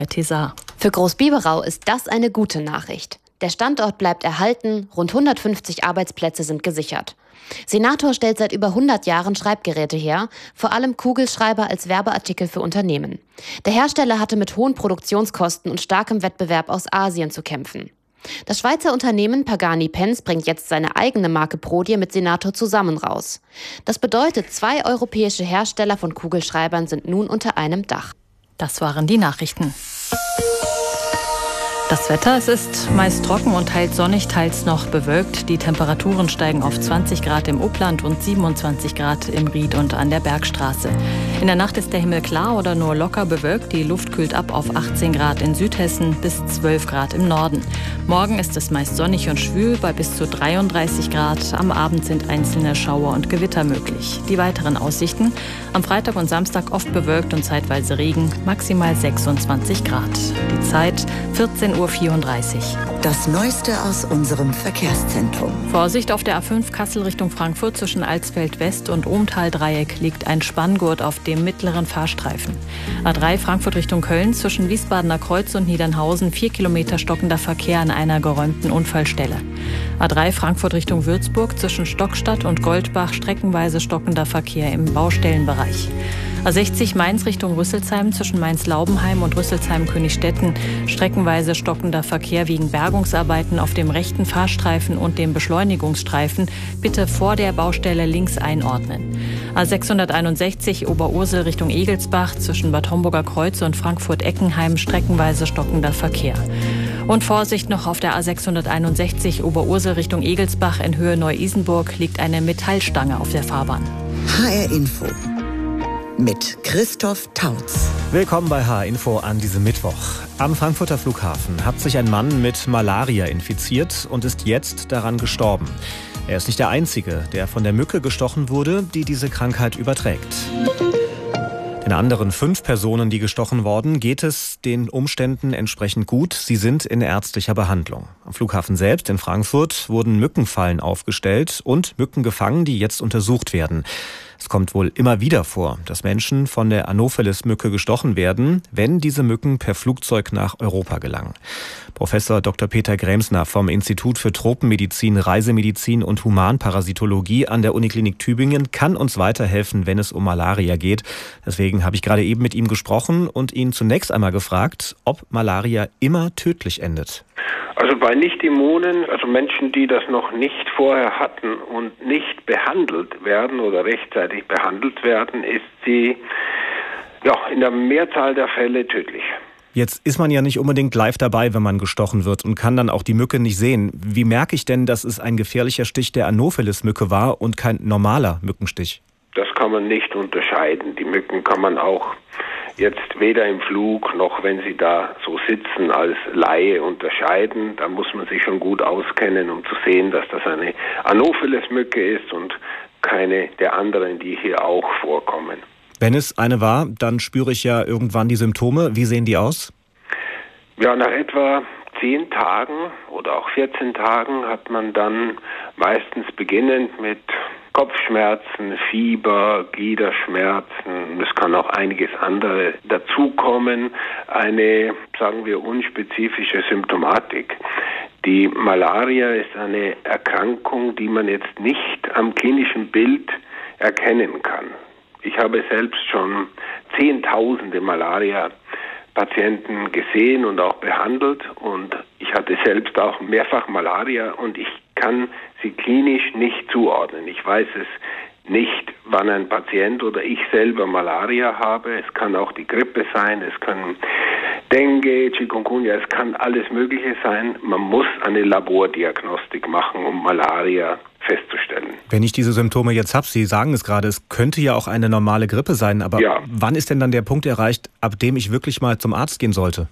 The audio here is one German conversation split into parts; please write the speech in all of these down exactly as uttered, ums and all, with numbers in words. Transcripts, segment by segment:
Tesar. Für Großbiberau ist das eine gute Nachricht. Der Standort bleibt erhalten, rund hundertfünfzig Arbeitsplätze sind gesichert. Senator stellt seit über hundert Jahren Schreibgeräte her, vor allem Kugelschreiber als Werbeartikel für Unternehmen. Der Hersteller hatte mit hohen Produktionskosten und starkem Wettbewerb aus Asien zu kämpfen. Das Schweizer Unternehmen Pagani Pens bringt jetzt seine eigene Marke Prodie mit Senator zusammen raus. Das bedeutet, zwei europäische Hersteller von Kugelschreibern sind nun unter einem Dach. Das waren die Nachrichten. Das Wetter, es ist meist trocken und teils sonnig, teils noch bewölkt. Die Temperaturen steigen auf zwanzig Grad im Upland und siebenundzwanzig Grad im Ried und an der Bergstraße. In der Nacht ist der Himmel klar oder nur locker bewölkt. Die Luft kühlt ab auf achtzehn Grad in Südhessen bis zwölf Grad im Norden. Morgen ist es meist sonnig und schwül bei bis zu dreiunddreißig Grad. Am Abend sind einzelne Schauer und Gewitter möglich. Die weiteren Aussichten: am Freitag und Samstag oft bewölkt und zeitweise Regen, maximal sechsundzwanzig Grad. Die Zeit vierzehn Uhr vierunddreißig. Das Neueste aus unserem Verkehrszentrum. Vorsicht auf der A fünf Kassel Richtung Frankfurt zwischen Alsfeld West und Ohmtal-Dreieck liegt ein Spanngurt auf dem mittleren Fahrstreifen. A drei Frankfurt Richtung Köln zwischen Wiesbadener Kreuz und Niedernhausen vier Kilometer stockender Verkehr an einer geräumten Unfallstelle. A drei Frankfurt Richtung Würzburg zwischen Stockstadt und Goldbach streckenweise stockender Verkehr im Baustellenbereich. A sechzig Mainz Richtung Rüsselsheim zwischen Mainz-Laubenheim und Rüsselsheim-Königsstetten streckenweise stockender Verkehr wegen Bergungsarbeiten auf dem rechten Fahrstreifen und dem Beschleunigungsstreifen. Bitte vor der Baustelle links einordnen. A sechshunderteinundsechzig Oberursel Richtung Egelsbach zwischen Bad Homburger Kreuz und Frankfurt-Eckenheim streckenweise stockender Verkehr. Und Vorsicht noch auf der A sechshunderteinundsechzig Oberursel Richtung Egelsbach in Höhe Neu-Isenburg liegt eine Metallstange auf der Fahrbahn. H R Info mit Christoph Tautz. Willkommen bei H R Info an diesem Mittwoch. Am Frankfurter Flughafen hat sich ein Mann mit Malaria infiziert und ist jetzt daran gestorben. Er ist nicht der Einzige, der von der Mücke gestochen wurde, die diese Krankheit überträgt. Den anderen fünf Personen, die gestochen wurden, geht es den Umständen entsprechend gut. Sie sind in ärztlicher Behandlung. Am Flughafen selbst in Frankfurt wurden Mückenfallen aufgestellt und Mücken gefangen, die jetzt untersucht werden. Es kommt wohl immer wieder vor, dass Menschen von der Anopheles-Mücke gestochen werden, wenn diese Mücken per Flugzeug nach Europa gelangen. Professor Doktor Peter Gremsner vom Institut für Tropenmedizin, Reisemedizin und Humanparasitologie an der Uniklinik Tübingen kann uns weiterhelfen, wenn es um Malaria geht. Deswegen habe ich gerade eben mit ihm gesprochen und ihn zunächst einmal gefragt, ob Malaria immer tödlich endet. Also bei Nichtimmunen, also Menschen, die das noch nicht vorher hatten und nicht behandelt werden oder rechtzeitig behandelt werden, ist sie ja in der Mehrzahl der Fälle tödlich. Jetzt ist man ja nicht unbedingt live dabei, wenn man gestochen wird und kann dann auch die Mücke nicht sehen. Wie merke ich denn, dass es ein gefährlicher Stich der Anopheles-Mücke war und kein normaler Mückenstich? Das kann man nicht unterscheiden. Die Mücken kann man auch jetzt weder im Flug noch wenn sie da so sitzen als Laie unterscheiden. Da muss man sich schon gut auskennen, um zu sehen, dass das eine Anopheles-Mücke ist und keine der anderen, die hier auch vorkommen. Wenn es eine war, dann spüre ich ja irgendwann die Symptome. Wie sehen die aus? Ja, nach etwa zehn Tagen oder auch vierzehn Tagen hat man dann meistens beginnend mit Kopfschmerzen, Fieber, Gliederschmerzen, es kann auch einiges andere dazukommen, eine, sagen wir, unspezifische Symptomatik. Die Malaria ist eine Erkrankung, die man jetzt nicht am klinischen Bild erkennen kann. Ich habe selbst schon Zehntausende Malaria-Patienten gesehen und auch behandelt und ich hatte selbst auch mehrfach Malaria und ich kann sie klinisch nicht zuordnen. Ich weiß es nicht, wann ein Patient oder ich selber Malaria habe. Es kann auch die Grippe sein, es können Dengue, Chikungunya, es kann alles Mögliche sein. Man muss eine Labordiagnostik machen, um Malaria festzustellen. Wenn ich diese Symptome jetzt habe, Sie sagen es gerade, es könnte ja auch eine normale Grippe sein, aber ja. Wann ist denn dann der Punkt erreicht, ab dem ich wirklich mal zum Arzt gehen sollte?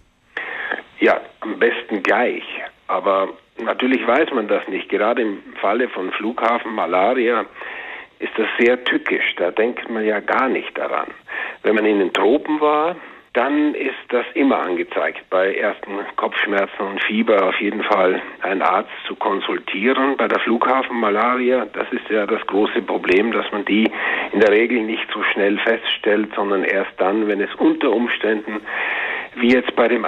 Ja, am besten gleich, aber natürlich weiß man das nicht. Gerade im Falle von Flughafen Malaria ist das sehr tückisch. Da denkt man ja gar nicht daran. Wenn man in den Tropen war, dann ist das immer angezeigt, bei ersten Kopfschmerzen und Fieber auf jeden Fall einen Arzt zu konsultieren. Bei der Flughafenmalaria, das ist ja das große Problem, dass man die in der Regel nicht so schnell feststellt, sondern erst dann, wenn es unter Umständen wie jetzt bei dem